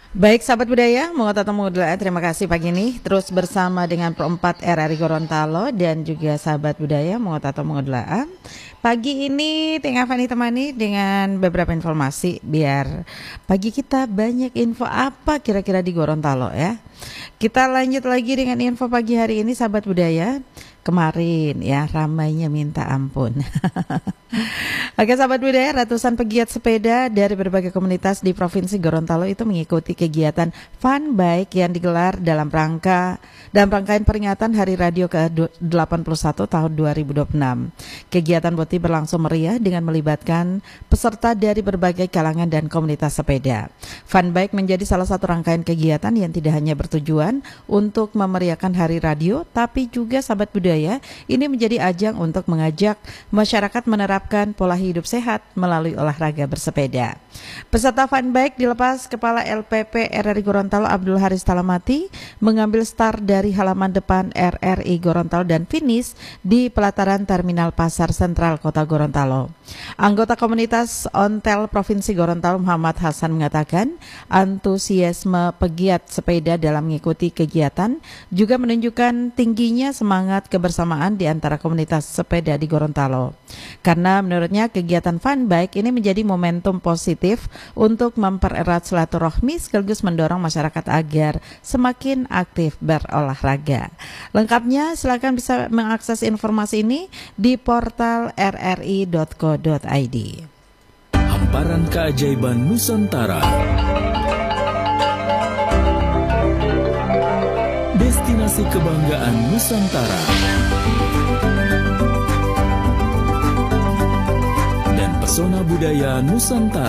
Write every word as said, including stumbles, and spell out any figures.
Baik sahabat budaya, Mengotot Mudla, terima kasih pagi ini terus bersama dengan Pro empat R R I Gorontalo dan juga sahabat budaya Mengotot Mudla. Pagi ini Tengah Fani temani dengan beberapa informasi biar pagi kita banyak info apa kira-kira di Gorontalo ya. Kita lanjut lagi dengan info pagi hari ini sahabat budaya. Kemarin ya ramainya minta ampun. Oke sahabat budaya, ratusan pegiat sepeda dari berbagai komunitas di Provinsi Gorontalo itu mengikuti kegiatan Fun Bike yang digelar dalam rangka dalam rangkaian peringatan Hari Radio ke delapan puluh satu tahun dua ribu dua puluh enam. Kegiatan boti berlangsung meriah dengan melibatkan peserta dari berbagai kalangan dan komunitas sepeda. Fun Bike menjadi salah satu rangkaian kegiatan yang tidak hanya bertujuan untuk memeriahkan Hari Radio, tapi juga sahabat budaya, ini menjadi ajang untuk mengajak masyarakat menerapkan pola hidup sehat melalui olahraga bersepeda. Peserta Fun Bike dilepas Kepala L P P R R I Gorontalo Abdul Haris Talamati mengambil start dari halaman depan R R I Gorontalo dan finish di pelataran Terminal Pasar Sentral Kota Gorontalo. Anggota komunitas Ontel Provinsi Gorontalo Muhammad Hasan mengatakan antusiasme pegiat sepeda dalam mengikuti kegiatan juga menunjukkan tingginya semangat kebersamaan di antara komunitas sepeda di Gorontalo. Karena menurutnya kegiatan Fun Bike ini menjadi momentum positif untuk mempererat silaturahmi sekaligus mendorong masyarakat agar semakin aktif berolahraga. Lengkapnya silakan bisa mengakses informasi ini di portal r r i dot co dot i d. Hamparan keajaiban Nusantara. Destinasi kebanggaan Nusantara. Dan pesona budaya Nusantara.